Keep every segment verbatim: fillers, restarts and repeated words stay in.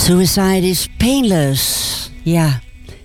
Suicide is painless. Ja.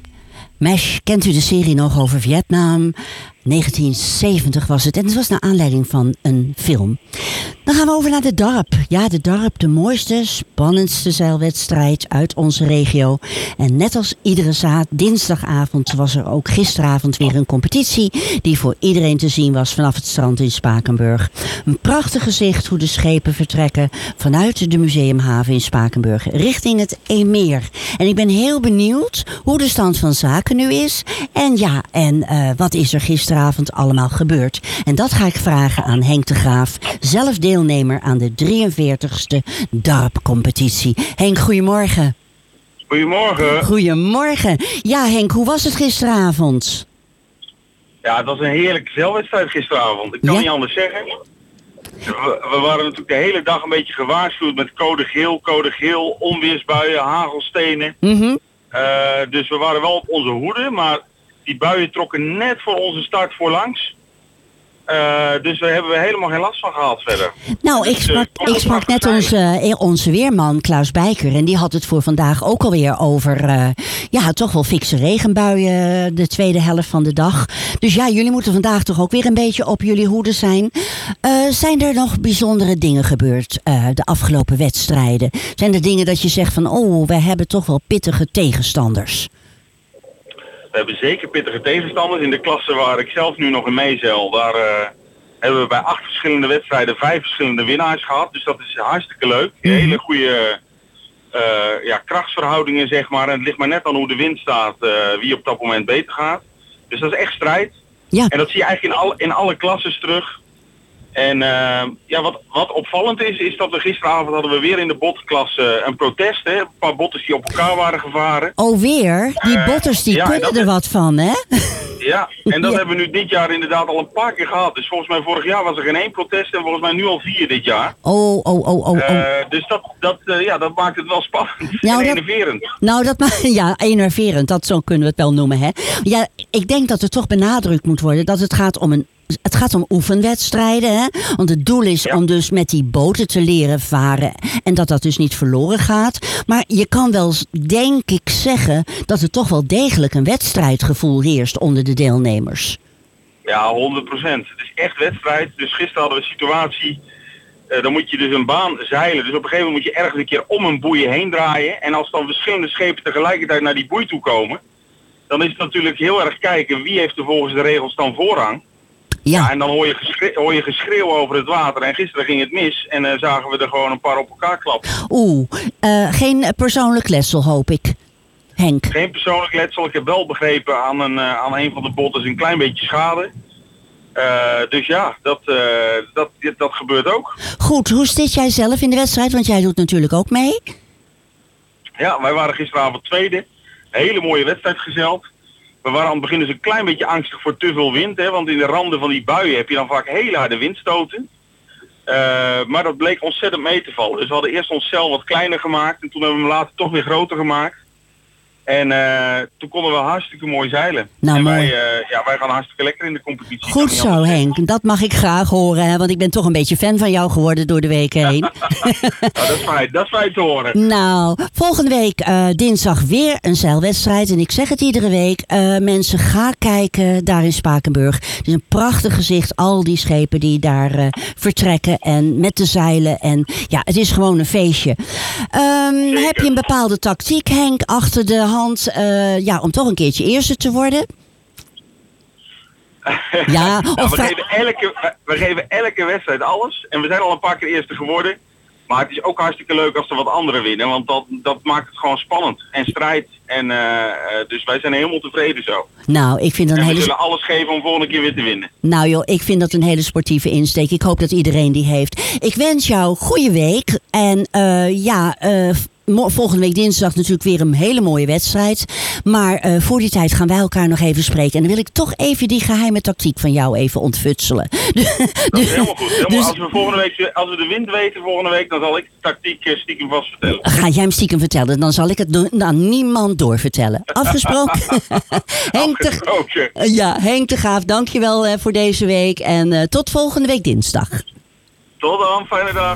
Mesh, kent u de serie nog over Vietnam? negentien zeventig was het. En het was naar aanleiding van een film. Dan gaan we over naar de Darp. Ja, de Darp, de mooiste, spannendste zeilwedstrijd uit onze regio. En net als iedere zaad, dinsdagavond was er ook gisteravond weer een competitie die voor iedereen te zien was vanaf het strand in Spakenburg. Een prachtig gezicht hoe de schepen vertrekken vanuit de museumhaven in Spakenburg richting het Eemmeer. En ik ben heel benieuwd hoe de stand van zaken nu is. En ja, en uh, wat is er gisteravond allemaal gebeurd? En dat ga ik vragen aan Henk de Graaf, zelf deelnemer aan de drieënveertigste Darp-competitie. Henk, goedemorgen. Goedemorgen. Goedemorgen. Ja, Henk, hoe was het gisteravond? Ja, het was een heerlijke zeilwedstrijd gisteravond. Ik kan Ja? niet anders zeggen. We, we waren natuurlijk de hele dag een beetje gewaarschuwd met code geel, code geel, onweersbuien, hagelstenen. Mm-hmm. Uh, dus we waren wel op onze hoede, maar die buien trokken net voor onze start voorlangs. Uh, dus daar hebben we helemaal geen last van gehad verder. Nou, ik Dus, sprak, uh, ik sprak net onze, onze weerman Klaus Bijker. En die had het voor vandaag ook alweer over uh, ja, toch wel fikse regenbuien de tweede helft van de dag. Dus ja, jullie moeten vandaag toch ook weer een beetje op jullie hoede zijn. Uh, zijn er nog bijzondere dingen gebeurd uh, de afgelopen wedstrijden? Zijn er dingen dat je zegt van, oh, we hebben toch wel pittige tegenstanders? We hebben zeker pittige tegenstanders. In de klasse waar ik zelf nu nog in meezeil, daar uh, hebben we bij acht verschillende wedstrijden vijf verschillende winnaars gehad. Dus dat is hartstikke leuk. Mm-hmm. Hele goede uh, ja, krachtsverhoudingen, zeg maar. En het ligt maar net aan hoe de wind staat, uh, wie op dat moment beter gaat. Dus dat is echt strijd. Ja. En dat zie je eigenlijk in, al, in alle klasses terug. En uh, ja, wat, wat opvallend is, is dat we gisteravond hadden we weer in de botklasse een protest. Hè? Een paar botters die op elkaar waren gevaren. Oh, weer? Die Uh, botters die ja, en kunnen dat er is- wat van, hè? Ja, en dat Ja. hebben we nu dit jaar inderdaad al een paar keer gehad. Dus volgens mij vorig jaar was er geen één protest en volgens mij nu al vier dit jaar. Oh, oh, oh, oh, oh. Uh, dus dat, dat, uh, ja, dat maakt het wel spannend Nou, en dat- enerverend. Nou, dat ma- ja, enerverend, dat zo kunnen we het wel noemen, hè. Ja, ik denk dat er toch benadrukt moet worden dat het gaat om een Het gaat om oefenwedstrijden, hè? Want het doel is Ja. om dus met die boten te leren varen en dat dat dus niet verloren gaat. Maar je kan wel, s- denk ik, zeggen dat er toch wel degelijk een wedstrijdgevoel heerst onder de deelnemers. Ja, honderd procent. Het is echt wedstrijd. Dus gisteren hadden we een situatie, uh, dan moet je dus een baan zeilen. Dus op een gegeven moment moet je ergens een keer om een boei heen draaien. En als dan verschillende schepen tegelijkertijd naar die boei toe komen, dan is het natuurlijk heel erg kijken wie heeft er volgens de regels dan voorrang. Ja, Ja, en dan hoor je, geschreeuw, hoor je geschreeuw over het water. En gisteren ging het mis en uh, zagen we er gewoon een paar op elkaar klappen. oeh, eh, geen persoonlijk letsel, hoop ik, Henk. Geen persoonlijk letsel. Ik heb wel begrepen aan een, uh, aan een van de botten een klein beetje schade. Uh, dus ja, dat, uh, dat, dat gebeurt ook. Goed, hoe zit jij zelf in de wedstrijd? Want jij doet natuurlijk ook mee. Ja, wij waren gisteravond tweede. Een hele mooie wedstrijd gezeild. We waren aan het begin dus een klein beetje angstig voor te veel wind. Hè, want in de randen van die buien heb je dan vaak hele harde windstoten. Uh, maar dat bleek ontzettend mee te vallen. Dus we hadden eerst ons zeil wat kleiner gemaakt. En toen hebben we hem later toch weer groter gemaakt. En uh, toen konden we hartstikke mooi zeilen. Nou, en wij, mooi. uh, ja, wij gaan hartstikke lekker in de competitie. Kan Goed niet zo, anders Henk. Dat mag ik graag horen, hè? Want ik ben toch een beetje fan van jou geworden door de weken heen. zeggen. Nou, dat is fijn, dat is fijn te horen. Nou, volgende week uh, dinsdag weer een zeilwedstrijd. En ik zeg het iedere week. Uh, mensen, ga kijken daar in Spakenburg. Het is een prachtig gezicht. Al die schepen die daar uh, vertrekken. En met de zeilen. En ja, het is gewoon een feestje. Um, heb je een bepaalde tactiek, Henk, achter de hand? Uh, ja, om toch een keertje eerste te worden? Ja, Nou, of we, vra- geven elke, we geven elke wedstrijd alles. En we zijn al een paar keer eerste geworden. Maar het is ook hartstikke leuk als er wat anderen winnen. Want dat, dat maakt het gewoon spannend. En strijd. En, uh, uh, dus wij zijn helemaal tevreden zo. Nou, ik vind dat een En we hele... zullen alles geven om volgende keer weer te winnen. Nou joh, ik vind dat een hele sportieve insteek. Ik hoop dat iedereen die heeft. Ik wens jou goede week. En uh, ja, uh, mo- volgende week dinsdag natuurlijk weer een hele mooie wedstrijd. Maar uh, voor die tijd gaan wij elkaar nog even spreken. En dan wil ik toch even die geheime tactiek van jou even ontfutselen. Dat is helemaal goed. Helemaal, Dus- als, we volgende week, als we de wind weten volgende week, dan zal ik de tactiek uh, stiekem vast vertellen. Ga jij hem stiekem vertellen? Dan zal ik het do- aan niemand doorvertellen. Afgesproken? Henk, de, Afgesproken. ja, Henk de Graaf, dankjewel uh, voor deze week. En uh, tot volgende week dinsdag. Tot dan, fijne dag.